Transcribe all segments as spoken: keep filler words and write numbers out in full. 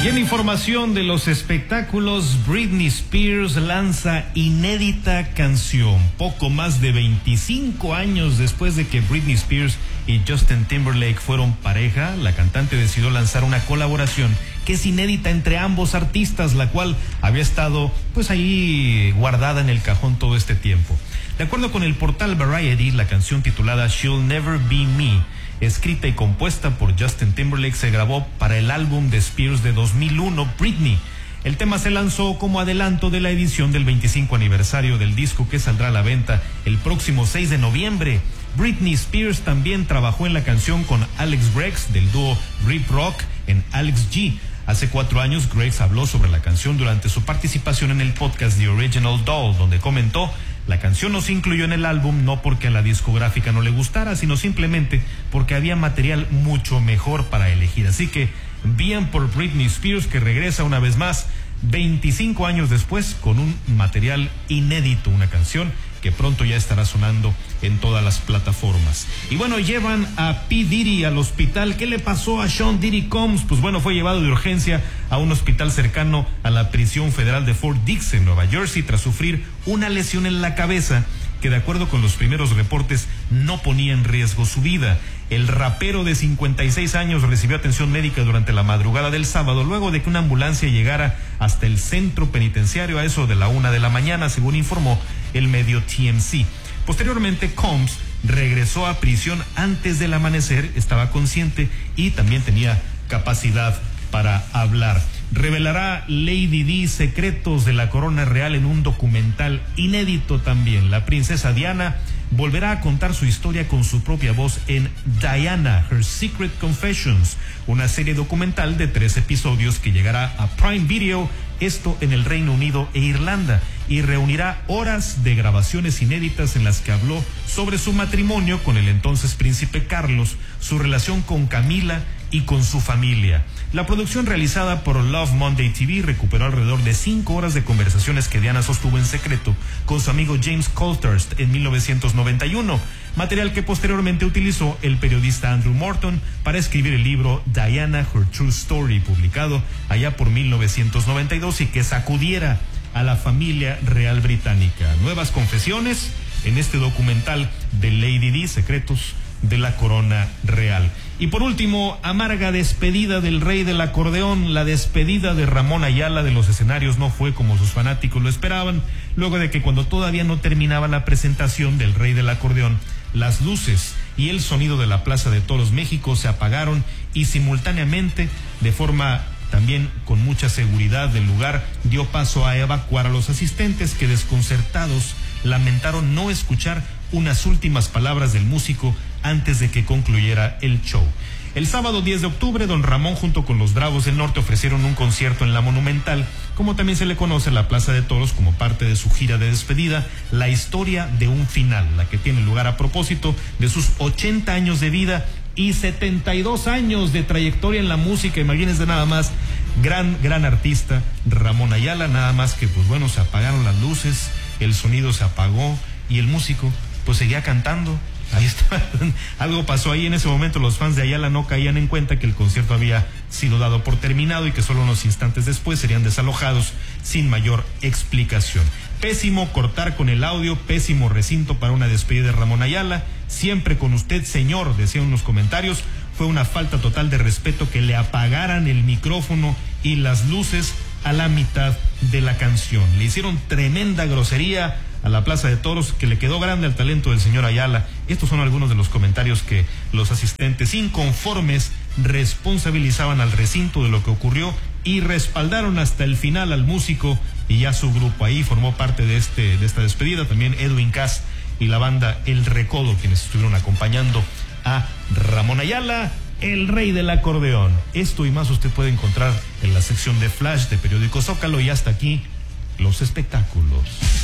Y en información de los espectáculos, Britney Spears lanza inédita canción. Poco más de veinticinco años después de que Britney Spears y Justin Timberlake fueron pareja, la cantante decidió lanzar una colaboración que es inédita entre ambos artistas, la cual había estado pues ahí guardada en el cajón todo este tiempo. De acuerdo con el portal Variety, la canción titulada She'll Never Be Me, escrita y compuesta por Justin Timberlake, se grabó para el álbum de Spears de dos mil uno, Britney. El tema se lanzó como adelanto de la edición del veinticinco aniversario del disco, que saldrá a la venta el próximo seis de noviembre. Britney Spears también trabajó en la canción con Alex Gregs del dúo Rip Rock en Alex G. Hace cuatro años, Gregs habló sobre la canción durante su participación en el podcast The Original Doll, donde comentó: la canción no se incluyó en el álbum no porque a la discográfica no le gustara, sino simplemente porque había material mucho mejor para elegir. Así que bien por Britney Spears, que regresa una vez más veinticinco años después con un material inédito, una canción que pronto ya estará sonando en todas las plataformas. Y bueno, llevan a P. Diddy al hospital. ¿Qué le pasó a Sean Diddy Combs? Pues bueno, fue llevado de urgencia a un hospital cercano a la prisión federal de Fort Dix en Nueva Jersey tras sufrir una lesión en la cabeza que, de acuerdo con los primeros reportes, no ponía en riesgo su vida. El rapero de cincuenta y seis años recibió atención médica durante la madrugada del sábado, luego de que una ambulancia llegara hasta el centro penitenciario a eso de la una de la mañana, según informó el medio T M Z. Posteriormente, Combs regresó a prisión antes del amanecer, estaba consciente y también tenía capacidad para hablar. Revelará Lady Di secretos de la corona real en un documental inédito también. La princesa Diana volverá a contar su historia con su propia voz en Diana, Her Secret Confessions, una serie documental de tres episodios que llegará a Prime Video, esto en el Reino Unido e Irlanda, y reunirá horas de grabaciones inéditas en las que habló sobre su matrimonio con el entonces príncipe Carlos, su relación con Camila y con su familia. La producción, realizada por Love Monday T V, recuperó alrededor de cinco horas de conversaciones que Diana sostuvo en secreto con su amigo James Coulthurst en mil novecientos noventa y uno, material que posteriormente utilizó el periodista Andrew Morton para escribir el libro Diana, Her True Story, publicado allá por mil novecientos noventa y dos y que sacudiera a la familia real británica. Nuevas confesiones en este documental de Lady Di, secretos de la corona real. Y por último, amarga despedida del rey del acordeón. La despedida de Ramón Ayala de los escenarios no fue como sus fanáticos lo esperaban, luego de que, cuando todavía no terminaba la presentación del rey del acordeón, las luces y el sonido de la Plaza de Toros México se apagaron y simultáneamente, de forma también con mucha seguridad del lugar, dio paso a evacuar a los asistentes, que, desconcertados, lamentaron no escuchar unas últimas palabras del músico antes de que concluyera el show. El sábado diez de octubre, don Ramón junto con los Bravos del Norte ofrecieron un concierto en la Monumental, como también se le conoce a la Plaza de Toros, como parte de su gira de despedida, La Historia de un Final, la que tiene lugar a propósito de sus ochenta años de vida y setenta y dos años de trayectoria en la música. Imagínense nada más, gran, gran artista Ramón Ayala, nada más que pues bueno, se apagaron las luces, el sonido se apagó y el músico pues seguía cantando. Ahí está. Algo pasó ahí en ese momento. Los fans de Ayala no caían en cuenta que el concierto había sido dado por terminado y que solo unos instantes después serían desalojados sin mayor explicación. Pésimo cortar con el audio, pésimo recinto para una despedida de Ramón Ayala. Siempre con usted, señor, decían unos comentarios. Fue una falta total de respeto que le apagaran el micrófono y las luces a la mitad de la canción. Le hicieron tremenda grosería a la Plaza de Toros, que le quedó grande al talento del señor Ayala. Estos son algunos de los comentarios que los asistentes inconformes responsabilizaban al recinto de lo que ocurrió y respaldaron hasta el final al músico y ya su grupo. Ahí formó parte de este de esta despedida también Edwin Cass y la banda El Recodo, quienes estuvieron acompañando a Ramón Ayala, el rey del acordeón. Esto y más usted puede encontrar en la sección de Flash de Periódico Zócalo. Y hasta aquí los espectáculos.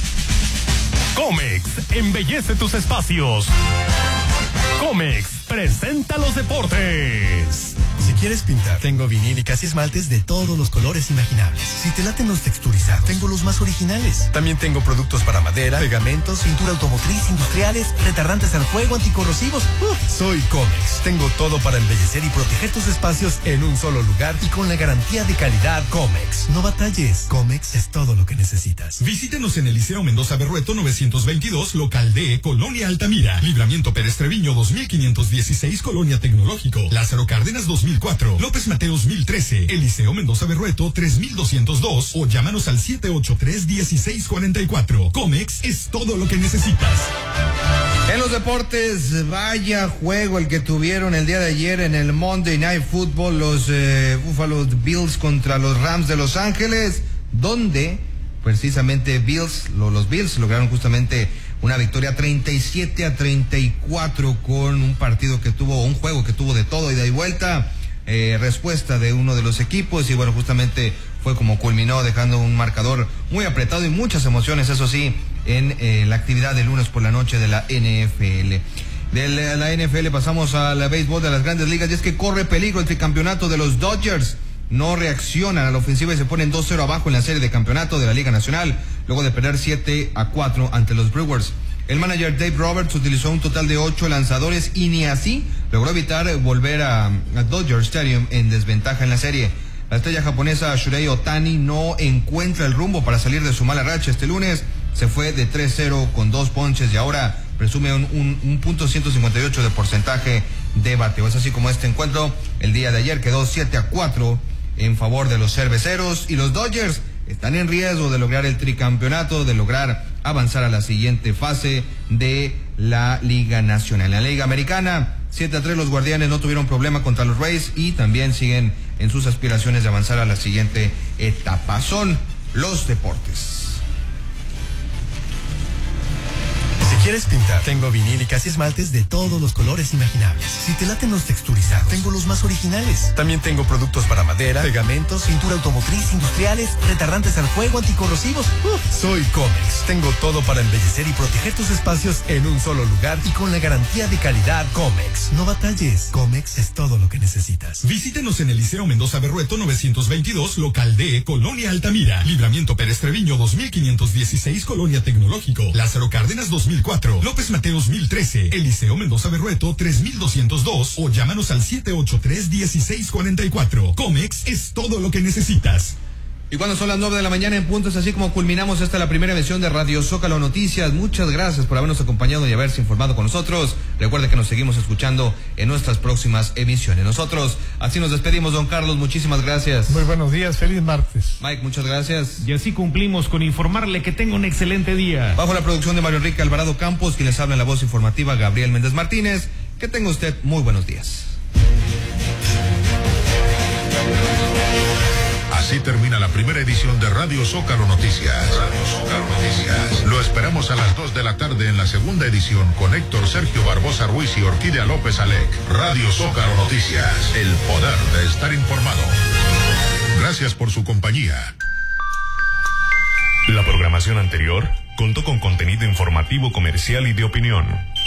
Comex embellece tus espacios. Comex presenta los deportes. Si quieres pintar, tengo vinílicas y esmaltes de todos los colores imaginables. Si te laten los texturizados, tengo los más originales. También tengo productos para madera, pegamentos, pintura automotriz, industriales, retardantes al fuego, anticorrosivos. Uf, soy Comex. Tengo todo para embellecer y proteger tus espacios en un solo lugar y con la garantía de calidad Comex. No batalles. Comex es todo lo que necesitas. Visítenos en el Liceo Mendoza Berrueto novecientos veintidós, local D, Colonia Altamira. Libramiento Pérez Treviño dos mil quinientos dieciséis, Colonia Tecnológico. Lázaro Cárdenas dos mil cuatro, López Mateos mil trece, Eliseo Mendoza Berrueto tres mil doscientos dos o llámanos al siete ocho tres, dieciséis cuarenta y cuatro. Comex es todo lo que necesitas. En los deportes, vaya juego el que tuvieron el día de ayer en el Monday Night Football, los eh, Buffalo Bills contra los Rams de Los Ángeles, donde precisamente Bills, lo, los Bills lograron justamente una victoria treinta y siete a treinta y cuatro con un partido que tuvo, un juego que tuvo de todo, ida y vuelta, eh, respuesta de uno de los equipos y bueno, justamente fue como culminó dejando un marcador muy apretado y muchas emociones, eso sí, en eh, la actividad de lunes por la noche de la N F L. De la, la N F L pasamos al béisbol de las Grandes Ligas y es que corre peligro el tricampeonato de los Dodgers. No reaccionan a la ofensiva y se ponen dos cero abajo en la serie de campeonato de la Liga Nacional, luego de perder siete a cuatro ante los Brewers. El manager Dave Roberts utilizó un total de ocho lanzadores y ni así logró evitar volver a, a Dodger Stadium en desventaja en la serie. La estrella japonesa Shohei Ohtani no encuentra el rumbo para salir de su mala racha este lunes. Se fue de tres cero con dos ponches y ahora presume un, un, un punto ciento cincuenta y ocho de porcentaje de bateo. Es así como este encuentro el día de ayer quedó siete a cuatro en favor de los cerveceros y los Dodgers están en riesgo de lograr el tricampeonato, de lograr avanzar a la siguiente fase de la Liga Nacional. En la Liga Americana, siete a tres los Guardianes no tuvieron problema contra los Rays y también siguen en sus aspiraciones de avanzar a la siguiente etapa. Son los deportes. Si quieres pintar, tengo vinílicas y esmaltes de todos los colores imaginables. Si te laten los texturizados, tengo los más originales. También tengo productos para madera, pegamentos, pintura automotriz, industriales, retardantes al fuego, anticorrosivos. Uf, soy Comex. Tengo todo para embellecer y proteger tus espacios en un solo lugar y con la garantía de calidad Comex. No batalles. Comex es todo lo que necesitas. Visítenos en el Liceo Mendoza Berrueto novecientos veintidós, local D, Colonia Altamira. Libramiento Pérez Treviño dos mil quinientos dieciséis, Colonia Tecnológico. Lázaro Cárdenas dos mil cuatro, López Mateos mil trece, Eliseo Mendoza Berrueto tres mil doscientos dos o llámanos al siete ocho tres, dieciséis cuarenta y cuatro. Comex es todo lo que necesitas. Y cuando son las nueve de la mañana en punto, es así como culminamos esta la primera emisión de Radio Zócalo Noticias. Muchas gracias por habernos acompañado y haberse informado con nosotros. Recuerde que nos seguimos escuchando en nuestras próximas emisiones. Nosotros así nos despedimos, don Carlos, muchísimas gracias. Muy buenos días, feliz martes. Mike, muchas gracias. Y así cumplimos con informarle que tenga un excelente día. Bajo la producción de Mario Enrique Alvarado Campos, quien les habla en la voz informativa Gabriel Méndez Martínez. Que tenga usted muy buenos días. Así termina la primera edición de Radio Zócalo Noticias. Radio Zócalo Noticias. Lo esperamos a las dos de la tarde en la segunda edición con Héctor Sergio Barbosa Ruiz y Orquídea López Alec. Radio Zócalo Noticias. El poder de estar informado. Gracias por su compañía. La programación anterior contó con contenido informativo, comercial y de opinión.